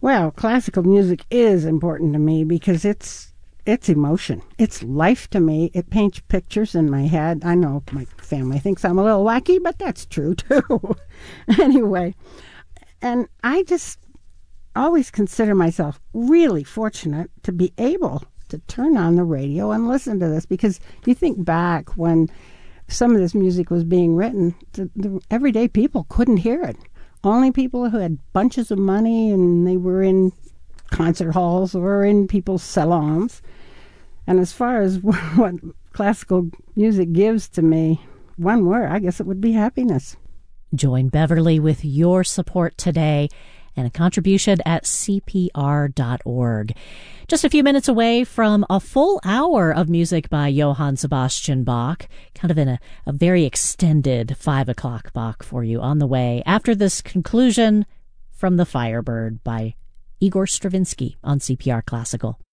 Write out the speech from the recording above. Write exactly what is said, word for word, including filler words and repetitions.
Well, classical music is important to me because it's it's emotion. It's life to me. It paints pictures in my head. I know my family thinks I'm a little wacky, but that's true too. Anyway, and I just always consider myself really fortunate to be able to turn on the radio and listen to this, because you think back when some of this music was being written, the, the everyday people couldn't hear it. Only people who had bunches of money and they were in concert halls or in people's salons. And as far as what classical music gives to me, one word, I guess it would be happiness. Join Beverly with your support today and a contribution at C P R dot org. Just a few minutes away from a full hour of music by Johann Sebastian Bach, kind of in a, a very extended five o'clock Bach for you on the way. After this conclusion from The Firebird by Igor Stravinsky on C P R Classical.